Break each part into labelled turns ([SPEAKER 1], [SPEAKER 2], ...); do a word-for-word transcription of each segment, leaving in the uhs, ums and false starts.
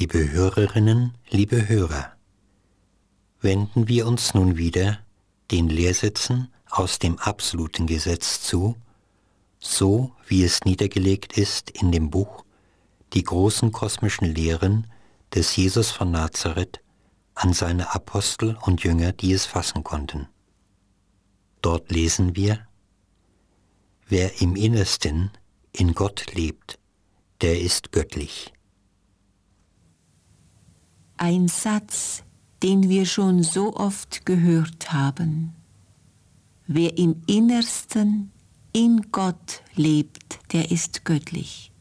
[SPEAKER 1] Liebe Hörerinnen, liebe Hörer, wenden wir uns nun wieder den Lehrsätzen aus dem absoluten Gesetz zu, so wie es niedergelegt ist in dem Buch Die großen kosmischen Lehren des Jesus von Nazareth an seine Apostel und Jünger, die es fassen konnten. Dort lesen wir: Wer im Innersten in Gott lebt, der ist göttlich.
[SPEAKER 2] Ein Satz, den wir schon so oft gehört haben. Wer im Innersten in Gott lebt, der ist göttlich.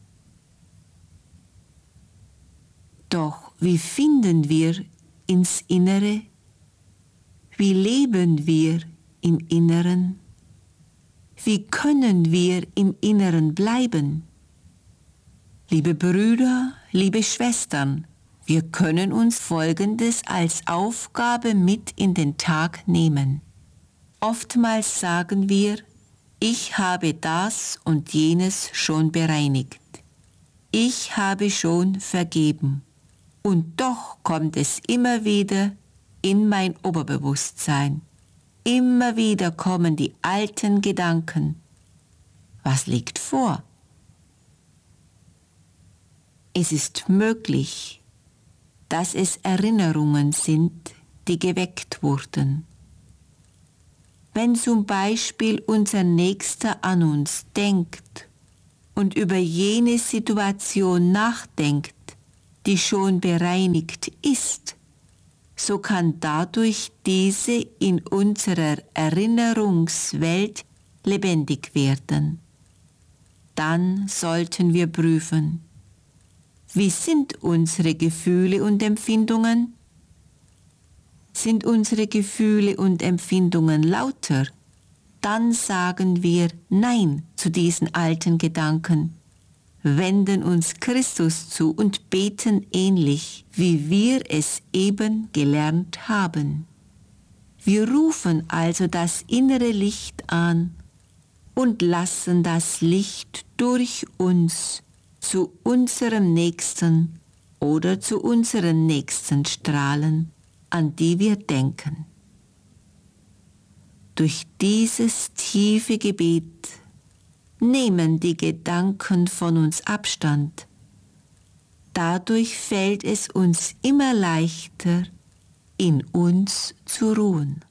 [SPEAKER 2] Doch wie finden wir ins Innere? Wie leben wir im Inneren? Wie können wir im Inneren bleiben? Liebe Brüder, liebe Schwestern, wir können uns Folgendes als Aufgabe mit in den Tag nehmen. Oftmals sagen wir, ich habe das und jenes schon bereinigt. Ich habe schon vergeben. Und doch kommt es immer wieder in mein Oberbewusstsein. Immer wieder kommen die alten Gedanken. Was liegt vor? Es ist möglich, dass es Erinnerungen sind, die geweckt wurden. Wenn zum Beispiel unser Nächster an uns denkt und über jene Situation nachdenkt, die schon bereinigt ist, so kann dadurch diese in unserer Erinnerungswelt lebendig werden. Dann sollten wir prüfen: Wie sind unsere Gefühle und Empfindungen? Sind unsere Gefühle und Empfindungen lauter? Dann sagen wir Nein zu diesen alten Gedanken, wenden uns Christus zu und beten ähnlich, wie wir es eben gelernt haben. Wir rufen also das innere Licht an und lassen das Licht durch uns zu unserem Nächsten oder zu unseren Nächsten strahlen, an die wir denken. Durch dieses tiefe Gebet nehmen die Gedanken von uns Abstand. Dadurch fällt es uns immer leichter, in uns zu ruhen.